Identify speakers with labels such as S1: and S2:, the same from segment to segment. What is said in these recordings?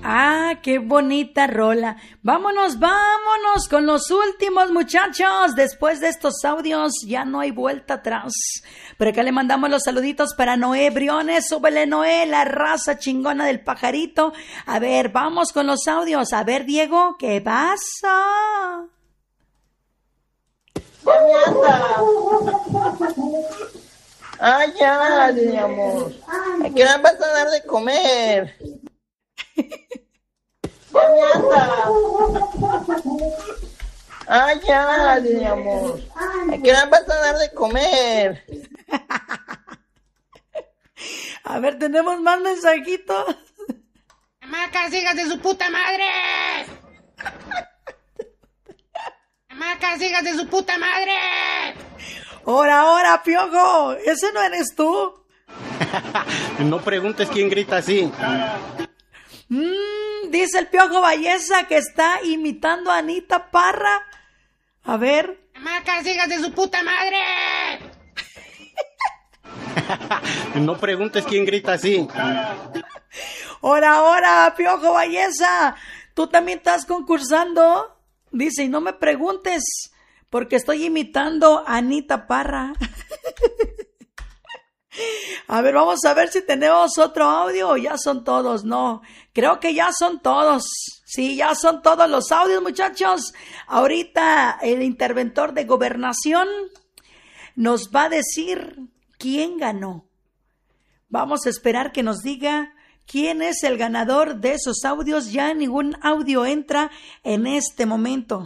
S1: Ah, qué bonita rola. Vámonos con los últimos, muchachos. Después de estos audios ya no hay vuelta atrás. Pero acá le mandamos los saluditos para Noé Briones. Súbele, Noé, la raza chingona del pajarito. A ver, vamos con los audios. A ver, Diego, ¿qué pasa?
S2: Ay, ya, mi amor. ¿A qué hora vas a dar de comer? Ay, ya, mi amor. ¿A qué hora vas a dar de comer?
S1: A ver, tenemos más mensajitos.
S3: ¡Chamacas, hijas de su puta madre! ¡Chamacas, hijas de su puta madre!
S1: ¡Hora, Piojo! ¿Ese no eres tú?
S4: No preguntes quién grita así.
S1: Dice el Piojo Valleza que está imitando a Anita Parra. A ver.
S3: ¡Chamacas, hijas de su puta madre!
S4: No preguntes quién grita así.
S1: ¡Hora, Piojo Valleza! ¿Tú también estás concursando? Dice, y no me preguntes, porque estoy imitando a Anita Parra. A ver, vamos a ver si tenemos otro audio o ya son todos. No, creo que ya son todos. Sí, ya son todos los audios, muchachos. Ahorita el interventor de Gobernación nos va a decir quién ganó. Vamos a esperar que nos diga quién es el ganador de esos audios. Ya ningún audio entra en este momento.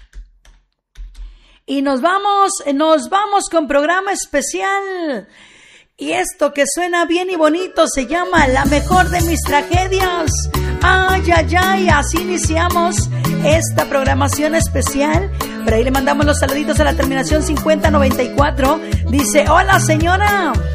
S1: Y nos vamos con programa especial. Y esto que suena bien y bonito se llama La Mejor de Mis Tragedias. Ay, así iniciamos esta programación especial. Por ahí le mandamos los saluditos a la terminación 5094. Dice, hola señora.